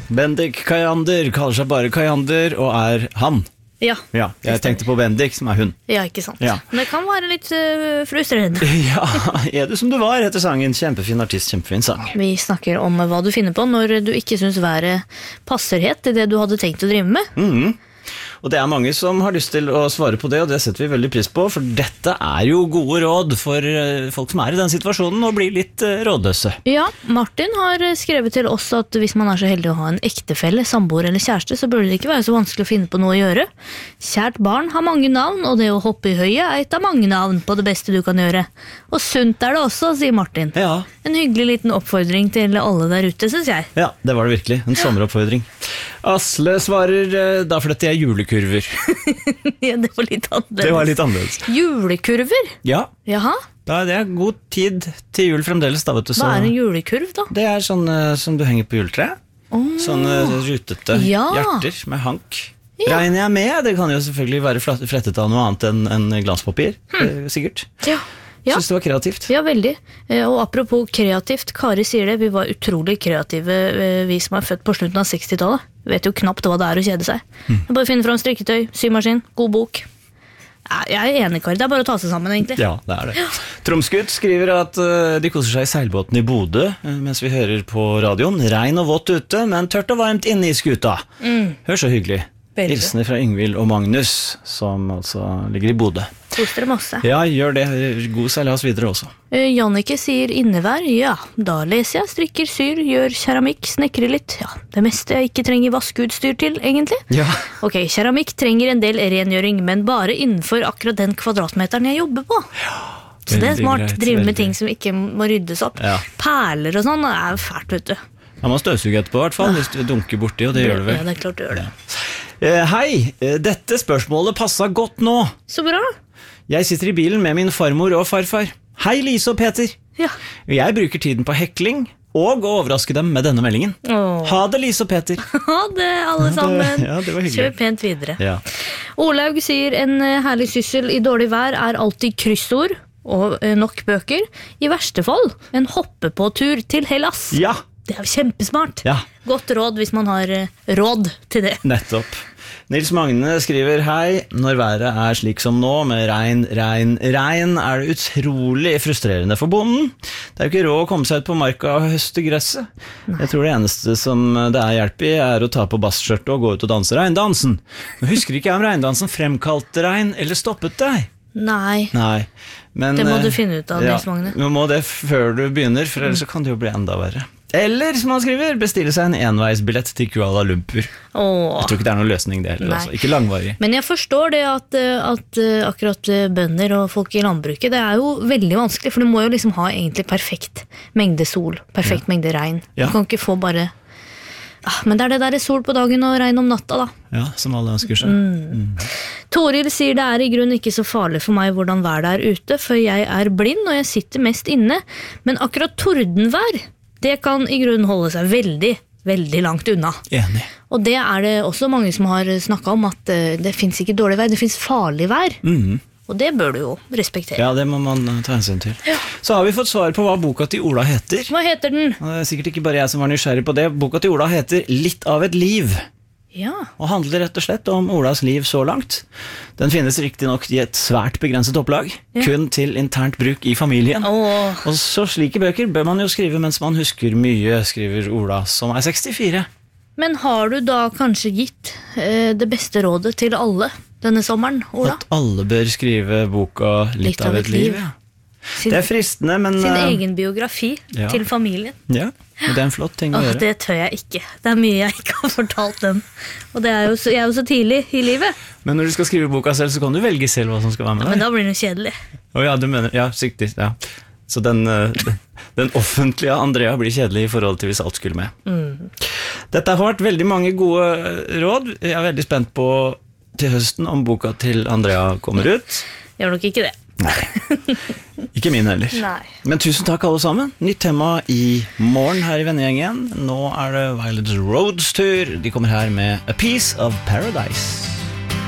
Bendik Kajander kaller seg bare Kajander og er han. Ja, jeg tenkte på Bendik, som er hun. Ja, ikke sant. Ja. Men det kan være litt frustrerende. Ja, er du som du var, heter sangen. Kjempefin artist, kjempefin sang. Vi snakker om hva du finner på når du ikke synes været passer helt i det du hadde tenkt å drive med. Og det er mange som har lyst til å svare på det, og det setter vi veldig pris på, for dette er jo gode råd for folk som er i den situasjonen og blir litt rådløse. Ja, Martin har skrevet til oss at hvis man er så heldig å ha en ektefelle, samboer eller kjæreste, så burde det ikke være så vanskelig å finne på noe å gjøre. Kjært barn har mange navn, og det å hoppe i høyet er et av mange navn på det beste du kan gjøre. Og sunt er det også, sier Martin. Ja. En hyggelig liten oppfordring til alle der ute, synes jeg. Ja, det var det virkelig. En sommeroppfordring. Asle svarer, da flytter jeg julekurver. Ja, det var litt annerledes. Det var litt annerledes. Julekurver? Ja, Jaha? da er det god tid til jul fremdeles, da, vet du. Så Hva er en julekurv, da? det er sånn som du henger på juletreet. Sånne rutete hjerter med hank. Ja. Regner jeg med, det kan jo selvfølgelig være flettet av noe annet enn glanspapir, sikkert. Ja. Ja. Synes det var kreativt. Ja, veldig. Og apropos kreativt, Kari sier det, vi var utrolig kreative, vi som er født på slutten av 60-tallet. Vet jo knapt hva det er å kjede seg. Bare finne fram strikketøy, symaskin, god bok. Ja, jeg er enig, Kari, det er bare å ta seg sammen, egentlig. Ja, det er det. Ja. Tromsgutt skriver at de koser seg i seilbåten i Bodø, mens vi hører på radioen. Regn og vått ute, men tørt og varmt inne i skuta. Hør så hyggelig. Hilsene fra Yngvild og Magnus, som altså ligger i Bodø. Koster det masse. Ja, gjør det. God seilas videre også. Jannicke sier innevær. Ja, da leser jeg, strikker, syr, gjør keramikk, snekrer litt. Ja, det meste jeg ikke trenger vaskeutstyr til, egentlig. Ja. Ok, keramikk trenger en del rengjøring, men bare innenfor akkurat den kvadratmeteren jeg jobber på. Ja, så det er smart. Greit, drive med ting som ikke må ryddes opp. Ja. Perler og sånn, det er jo fælt, vet du. Man må støvsuge etterpå, i hvert fall, hvis du dunker borti, og det gjør du vel. Ja, det er klart du gjør det. Hei, dette spørsmålet passet godt nå. Så bra. Jeg sitter i bilen med min farmor og farfar. Hei, Lise og Peter. Ja. Jeg bruker tiden på hekling og å overraske dem med denne meldingen. Ha det, Lise og Peter. Ha det, alle sammen. Ja, det var hyggelig. Kjør pent videre. Ja. Olaug sier en herlig syssel i dårlig vær er alltid kryssord og nok bøker. I verste fall en hoppepåtur til Hellas. Ja. Det er jo kjempesmart. Ja. Godt råd hvis man har råd til det. Nettopp. Nils Magne skriver hei, når været er slik som nå, med regn, er det utrolig frustrerende for bonden. Det er jo ikke råd å komme seg ut på marka og høste gresset. Jeg tror det eneste som det er hjelp i er å ta på basskjørtet og gå ut og danse regndansen. Nå husker ikke jeg om regndansen fremkalte regn eller stoppet deg. Nei. Men, det må du finne ut av, Nils Magne. Du må det før du begynner, for ellers så kan det jo bli enda verre. Eller, som han skriver, bestille seg en enveisbillett til Kuala Lumpur. Jeg tror ikke det er noen løsning det heller, altså. Ikke langvarig. Men jeg forstår det at akkurat bønder og folk i landbruket, det er jo veldig vanskelig, for du må jo liksom ha egentlig perfekt mengde sol, perfekt mengde regn. Du kan ikke få bare... Men det er det der sol på dagen og regn om natta, da. Ja, som alle ønsker seg. Toril sier det er i grunn ikke så farlig for meg hvordan været er ute, for jeg er blind og jeg sitter mest inne, men akkurat tordenvær, det kan i grunnen holde seg veldig, veldig langt unna. Enig. Og det er det også mange som har snakket om, at det finnes ikke dårlig vær, det finnes farlig vær. Og det bør du jo respektere. Ja, det må man ta hensyn til. Ja. Så har vi fått svar på hva boka til Ola heter. Hva heter den? Og det er sikkert ikke bare jeg som var nysgjerrig på det. Boka til Ola heter Litt av et liv. Ja. Og handler rett og slett om Olas liv så langt. Den finnes riktig nok i et svært begrenset opplag, kun til internt bruk i familien. Og så slike bøker bør man jo skrive mens man husker mye, skriver Ola, som er 64. Men har du da kanskje gitt det beste rådet til alle denne sommeren, Ola? At alle bør skrive boka Litt av et liv, ja. Det er fristende, men... Sin egen biografi til familien. Ja, og det er en flott ting å gjøre. Det tør jeg ikke. Det er mye jeg ikke har fortalt dem. Og det er jo jeg er jo så tidlig i livet. Men når du skal skrive boka selv, så kan du velge selv hva som skal være med deg. Men da blir det kjedelig. Ja, du mener, ja, sikkert, ja. Så den offentlige Andrea blir kjedelig i forhold til hvis alt skulle med. Dette har vært veldig mange gode råd. Jeg er veldig spent på til høsten om boka til Andrea kommer ut. Gjør nok ikke det. Nei, ikke min heller. Nei. Men tusen takk alle sammen. Nytt tema i morgen her i Vennegjengen. Nå er det Violet Roads tur. De kommer her med A Piece of Paradise.